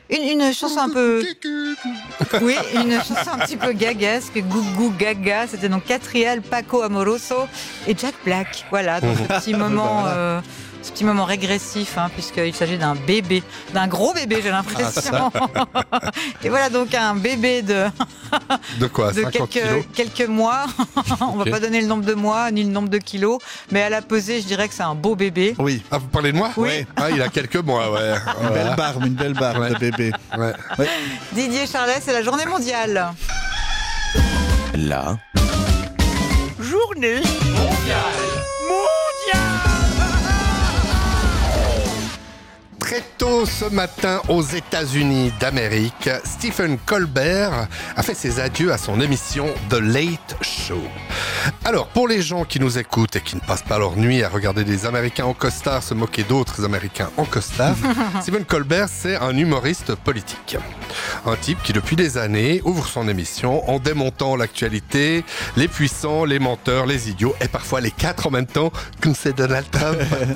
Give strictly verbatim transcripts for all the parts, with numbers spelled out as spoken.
Une, une chanson un peu... Oui, une chanson un petit peu gagasque, Gougou Gaga. C'était donc Catriel, Paco Amoroso et Jack Black. Voilà, donc ce petit moment... Euh, ce petit moment régressif, hein, puisqu'il s'agit d'un bébé, d'un gros bébé, j'ai l'impression. Ah, et voilà donc un bébé de, de quoi, de cinquante quelques, kilos quelques mois. On okay. va pas donner le nombre de mois ni le nombre de kilos, mais à la pesée, je dirais que c'est un beau bébé. Oui. Ah, vous parlez de moi? Oui. Ah, il a quelques mois, ouais. Une voilà. belle barbe, une belle barbe ouais. de bébé. Ouais. Ouais. Didier Charlet, c'est la journée mondiale. La journée mondiale. Mondiale. Très tôt ce matin aux États-Unis d'Amérique, Stephen Colbert a fait ses adieux à son émission The Late Show. Alors, pour les gens qui nous écoutent et qui ne passent pas leur nuit à regarder des Américains en costard se moquer d'autres Américains en costard, Stephen Colbert, c'est un humoriste politique. Un type qui, depuis des années, ouvre son émission en démontant l'actualité, les puissants, les menteurs, les idiots et parfois les quatre en même temps, comme c'est Donald Trump.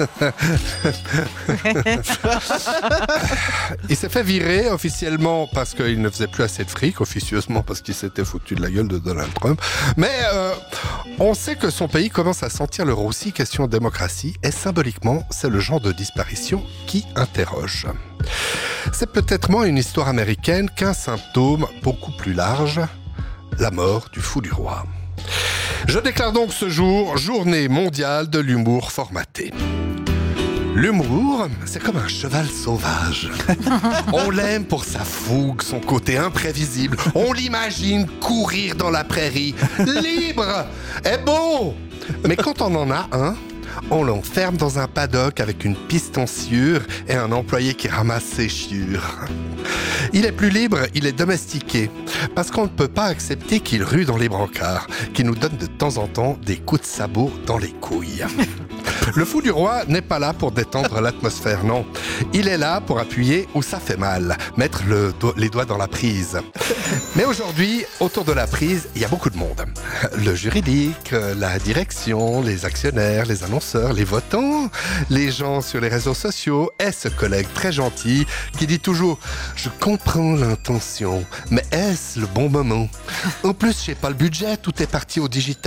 Il s'est fait virer officiellement parce qu'il ne faisait plus assez de fric, officieusement parce qu'il s'était foutu de la gueule de Donald Trump. Mais euh, on sait que son pays commence à sentir le roussi question démocratie et symboliquement, c'est le genre de disparition qui interroge. C'est peut-être moins une histoire américaine qu'un symptôme beaucoup plus large, la mort du fou du roi. Je déclare donc ce jour journée mondiale de l'humour formaté. L'humour, c'est comme un cheval sauvage. On l'aime pour sa fougue, son côté imprévisible. On l'imagine courir dans la prairie, libre et beau. Mais quand on en a un, on l'enferme dans un paddock avec une piste en sciure et un employé qui ramasse ses chiures. Il est plus libre, il est domestiqué, parce qu'on ne peut pas accepter qu'il rue dans les brancards, qu'il nous donne de temps en temps des coups de sabot dans les couilles. Le fou du roi n'est pas là pour détendre l'atmosphère, non. Il est là pour appuyer où ça fait mal, mettre le do- les doigts dans la prise. Mais aujourd'hui, autour de la prise, il y a beaucoup de monde. Le juridique, la direction, les actionnaires, les annonceurs, les votants, les gens sur les réseaux sociaux et ce collègue très gentil qui dit toujours « Je comprends l'intention, mais est-ce le bon moment? En plus, j'ai pas le budget, tout est parti au digital. »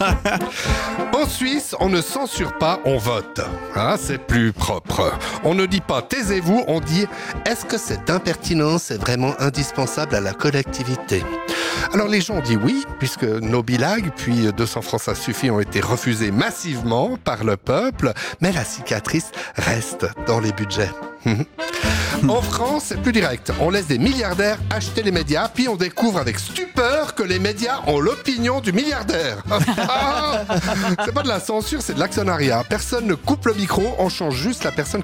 En Suisse, on ne censure pas, on vote. Hein, c'est plus propre. On ne dit pas « taisez-vous », on dit « est-ce que cette impertinence est vraiment indispensable à la collectivité ?» Alors les gens ont dit oui, puisque nos bilagues, puis deux cents francs ça suffit, ont été refusés massivement par le peuple, mais la cicatrice reste dans les budgets. En France, c'est plus direct. On laisse des milliardaires acheter les médias, puis on découvre avec stupeur que les médias ont l'opinion du milliardaire. Ah, c'est pas de la censure, c'est de l'actionnariat. Personne ne coupe le micro, on change juste la personne